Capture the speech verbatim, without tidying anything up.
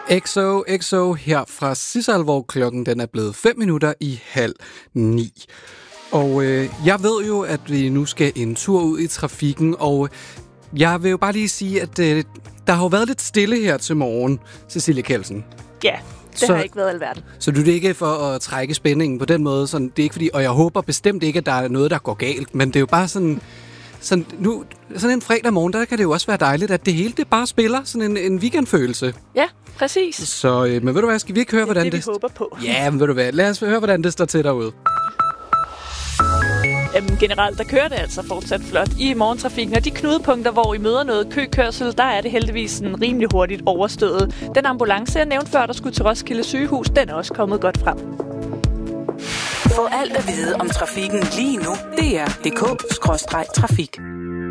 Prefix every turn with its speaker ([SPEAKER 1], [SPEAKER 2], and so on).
[SPEAKER 1] X O X O her fra Sissal, hvor klokken den er blevet fem minutter i halv ni. Og øh, jeg ved jo, at vi nu skal en tur ud i trafikken, og jeg vil jo bare lige sige, at øh, der har jo været lidt stille her til morgen, Cecilie Kjeldsen.
[SPEAKER 2] Ja, det så, har ikke været alverden.
[SPEAKER 1] Så du er det ikke for at trække spændingen på den måde, sådan, det er ikke fordi, og jeg håber bestemt ikke, at der er noget, der går galt, men det er jo bare sådan... Sådan, nu, sådan en fredag morgen, der kan det jo også være dejligt, at det hele det bare spiller sådan en, en weekendfølelse.
[SPEAKER 2] Ja, præcis.
[SPEAKER 1] Så, øh, men ved du hvad, skal vi ikke høre,
[SPEAKER 2] det,
[SPEAKER 1] hvordan
[SPEAKER 2] det...
[SPEAKER 1] det...
[SPEAKER 2] Det vi håber på.
[SPEAKER 1] Ja, men ved du hvad, lad os høre, hvordan det står til derude.
[SPEAKER 2] Jamen, generelt, der kører det altså fortsat flot i morgentrafikken, og de knudepunkter, hvor I møder noget køkørsel, der er det heldigvis sådan rimelig hurtigt overstået. Den ambulance, jeg nævnte før, der skulle til Roskilde Sygehus, den er også kommet godt frem.
[SPEAKER 3] Få alt at vide om trafikken lige nu. D R punktum d k skråstreg trafik.